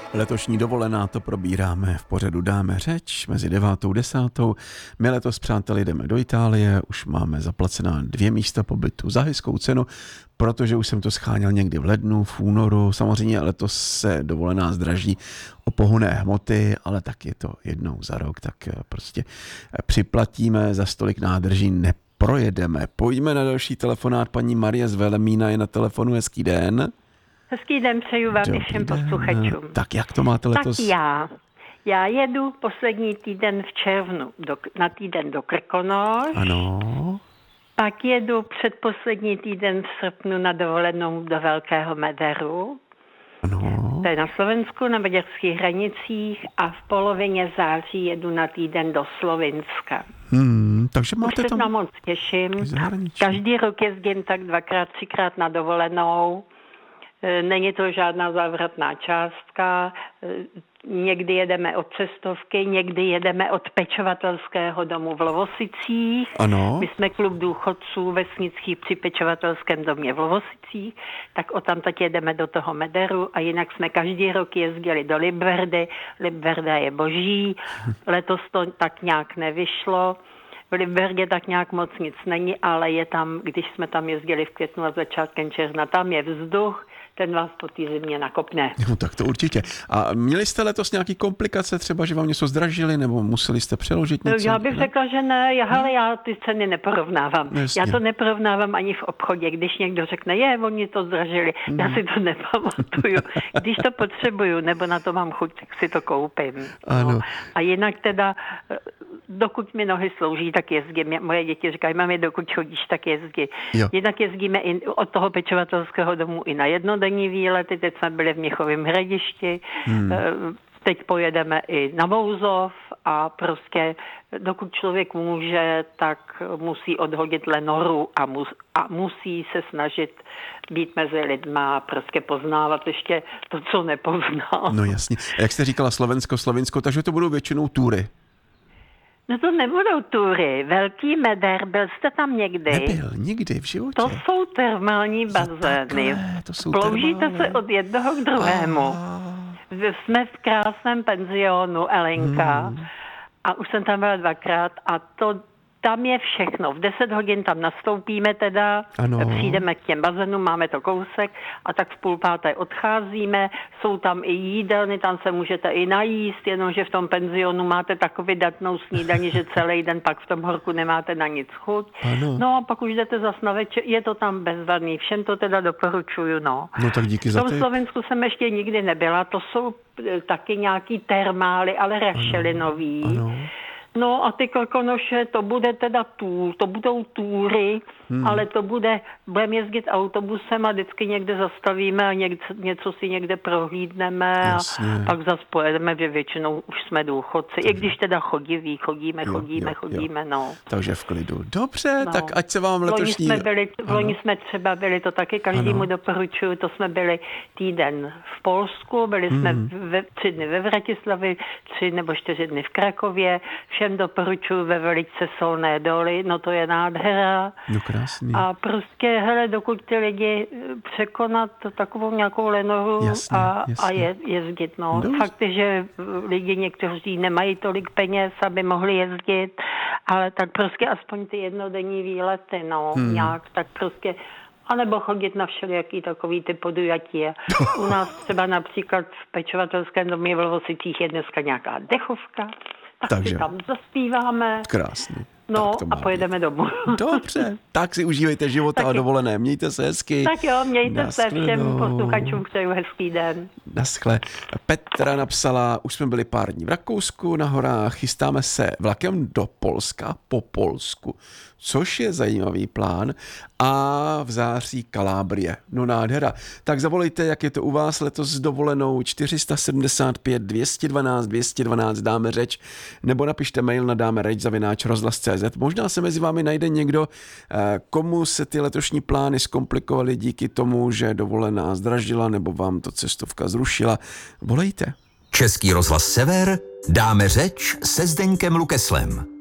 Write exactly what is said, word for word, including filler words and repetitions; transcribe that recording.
Letošní dovolená to probíráme v pořadu Dáme řeč mezi devátou a desátou. My letos, přáteli, jdeme do Itálie, už máme zaplacená dvě místa pobytu za hezkou cenu, protože už jsem to scháněl někdy v lednu, v únoru. Samozřejmě letos se dovolená zdraží o pohonné hmoty, ale tak je to jednou za rok, tak prostě připlatíme, za stolik nádrží neprojedeme. Pojďme na další telefonát. Paní Marie z Velemína je na telefonu. Hezký den. Hezký den přeju vám i všem posluchačům. Tak jak to máte letos? Tak já. Já jedu poslední týden v červnu do, na týden do Krkonoš. Ano. Pak jedu předposlední týden v srpnu na dovolenou do Velkého Mederu. Ano. To je na Slovensku, na maďarských hranicích, a v polovině září jedu na týden do Slovinska. Hmm, takže máte Už se tam... tam moc těším. Zahraničí. Každý rok jezdím tak dvakrát, třikrát na dovolenou. Není to žádná závratná částka. Někdy jedeme od cestovky, někdy jedeme od pečovatelského domu v Lovosicích. Ano. My jsme klub důchodců vesnických při pečovatelském domě v Lovosicích, tak odtamtud jedeme do toho Mederu a jinak jsme každý rok jezdili do Libverdy. Libverda je boží, letos to tak nějak nevyšlo. V Libverdě tak nějak moc nic není, ale je tam, když jsme tam jezdili v květnu a začátkem června, tam je vzduch, ten vás po té zimě nakopne. No tak to určitě. A měli jste letos nějaký komplikace, třeba, že vám něco zdražili, nebo museli jste přeložit něco? Já bych ne? řekla, že ne, já, ale já ty ceny neporovnávám. Jasně. Já to neporovnávám ani v obchodě, když někdo řekne, je, oni to zdražili, Hmm. já si to nepamatuju. Když to potřebuju, nebo na to mám chuť, tak si to koupím. Ano. No. A jinak teda, dokud mi nohy slouží, tak jezdím. Moje děti říkají, mami, dokud chodíš, tak jezdí. Jo. Jinak jezdíme i od toho pečovatelského domu i na jednodenní výlety. Teď jsme byli v Měchovém Hradišti, Hmm. teď pojedeme i na Bouzov a prostě dokud člověk může, tak musí odhodit lenoru a, mus, a musí se snažit být mezi lidma a prostě poznávat ještě to, co nepoznal. No jasně. A jak jste říkala, Slovensko, Slovinsko, takže to budou většinou túry. No to nebudou tury. Velký Meder, byl jste tam někdy? Nebyl, nikdy v životě. To jsou termální Co bazény. takhle, to jsou Ploužíte termály. se od jednoho k druhému. A... Jsme v krásném penzionu Elenka Hmm. a už jsem tam byla dvakrát a to tam je všechno. V deset hodin tam nastoupíme teda, Ano. přijdeme k těm bazénům, máme to kousek a tak v půl páté odcházíme. Jsou tam i jídelny, tam se můžete i najíst, jenomže v tom penzionu máte takový datnou snídani, že celý den pak v tom horku nemáte na nic chuť. Ano. No a pak už jdete zas na večer, je to tam bezvadný, všem to teda doporučuju, no. No tak díky V za tom ty. Slovensku jsem ještě nikdy nebyla, to jsou e, taky nějaký termály, ale rašelinový. Ano. No a ty Krkonoše, to bude teda tůr, to budou túry, hmm. ale to bude, budeme jezdit autobusem a vždycky někde zastavíme a někde, něco si někde prohlídneme. Jasně. A pak zase pojedeme, že většinou už jsme důchodci, i když teda chodiví, chodíme, Jo, chodíme, jo, chodíme, jo. no. Takže v klidu. Dobře, No. tak ať se vám V loni letošní... jsme byli, v Ano. loni jsme třeba byli, to taky každému Ano. doporučuju, to jsme byli týden v Polsku, byli jsme Hmm. ve, tři dny ve Vratislavi, tři nebo čtyři dny v Krakově, všem doporučuju ve velice Solné doly, no to je nádhera. No krásný. A prostě, hele, dokud ty lidi překonat takovou nějakou lenoru Jasně, a, jasně. a je, jezdit, no. Dobře. Fakt je, že lidi někteří nemají tolik peněz, aby mohli jezdit, ale tak prostě aspoň ty jednodenní výlety, no, Hmm. nějak, tak prostě, anebo chodit na všelijaký takový ty podujatí. U nás třeba například v pečovatelském domě v Lovosicích je dneska nějaká dechovka, tak Takže. si tam zaspíváme, Krásný. no Tak to má a pojedeme být. domů. Dobře, tak si užívejte života a Taky. dovolené. Mějte se hezky. Tak jo, mějte se, všem Nashledanou. posluchačům přeju hezký den. Naschle. Petra napsala, už jsme byli pár dní v Rakousku na horách, chystáme se vlakem do Polska po Polsku, což je zajímavý plán, a v září Kalábrie. No nádhera. Tak zavolejte, jak je to u vás letos s dovolenou, čtyři sedmdesát pět dvě jedna dva dvě jedna dva dáme řeč, nebo napište mail na dáme řeč zavináč rozhlas tečka cé zet. Možná se mezi vámi najde někdo, komu se ty letošní plány zkomplikovaly díky tomu, že dovolená zdražila nebo vám to cestovka zrušila. Volejte. Český rozhlas Sever, dáme řeč se Zdeňkem Lukeslem.